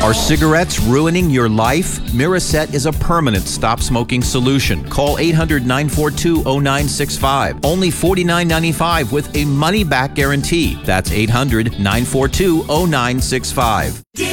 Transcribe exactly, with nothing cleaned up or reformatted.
Are cigarettes ruining your life? Miraset is a permanent stop smoking solution. Call eight hundred, nine four two, zero nine six five. Only forty-nine ninety-five with a money back guarantee. That's eight hundred, nine four two, zero nine six five.